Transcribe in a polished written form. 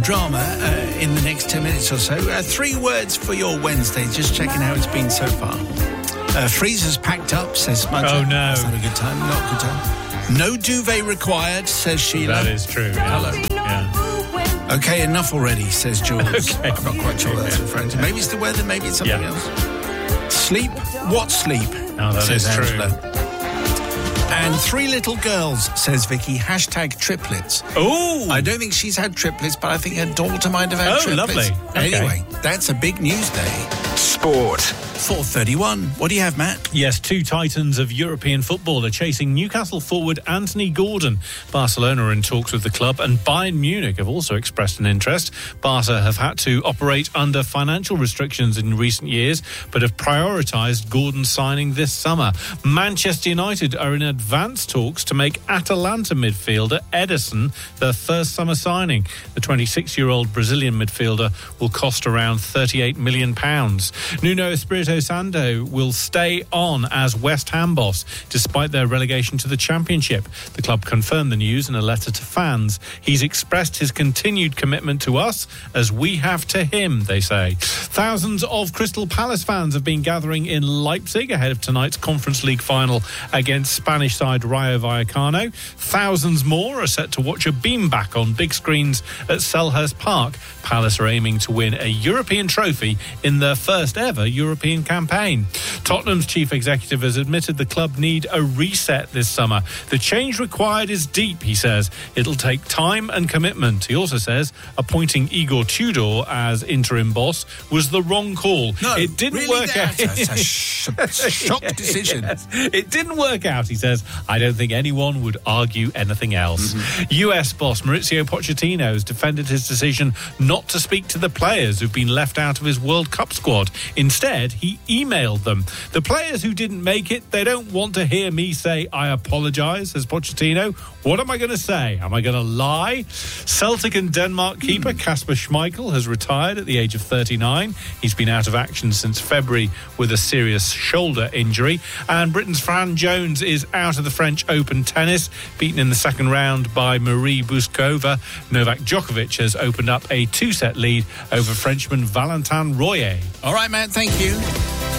drama in the next 10 minutes or so. 3 words for your Wednesday. Just checking how it's been so far. Freezer's packed up, says Smudger. Oh, no. That's not a good time. Not a good time. No duvet required, says Sheila. That is true. Yeah. Hello. Yeah. Okay, enough already, says Jules. Okay. I'm not quite sure what that's referring to. Maybe it's the weather, maybe it's something else. Sleep? What sleep? Oh, that says is true. Angela. And 3 little girls, says Vicky. Hashtag triplets. Oh! I don't think she's had triplets, but I think her daughter might have had triplets. Lovely. Okay. Anyway, that's a big news day. Sport. 4:31. What do you have, Matt? Yes, 2 titans of European football are chasing Newcastle forward Anthony Gordon. Barcelona are in talks with the club, and Bayern Munich have also expressed an interest. Barca have had to operate under financial restrictions in recent years, but have prioritised Gordon's signing this summer. Manchester United are in advanced talks to make Atalanta midfielder Ederson their first summer signing. The 26-year-old Brazilian midfielder will cost around £38 million. Nuno Espirito Santo will stay on as West Ham boss despite their relegation to the Championship. The club confirmed the news in a letter to fans. He's expressed his continued commitment to us as we have to him, they say. Thousands of Crystal Palace fans have been gathering in Leipzig ahead of tonight's Conference League final against Spanish side Rayo Vallecano. Thousands more are set to watch a beamback on big screens at Selhurst Park. Palace are aiming to win a European trophy in their first ever European campaign. Tottenham's chief executive has admitted the club need a reset this summer. The change required is deep, he says. It'll take time and commitment. He also says appointing Igor Tudor as interim boss was the wrong call. No, it didn't really work out. It's a shock decision. Yes. It didn't work out, he says. I don't think anyone would argue anything else. US boss Mauricio Pochettino has defended his decision not to speak to the players who've been left out of his World Cup squad. Instead, he emailed them. The players who didn't make it, they don't want to hear me say I apologise, says Pochettino. What am I going to say? Am I going to lie? Celtic and Denmark keeper Kasper Schmeichel has retired at the age of 39. He's been out of action since February with a serious shoulder injury. And Britain's Fran Jones is out of the French Open tennis, beaten in the second round by Marie Bouskova. Novak Djokovic has opened up a 2-set lead over Frenchman Valentin Royer. All right, Matt, thank you.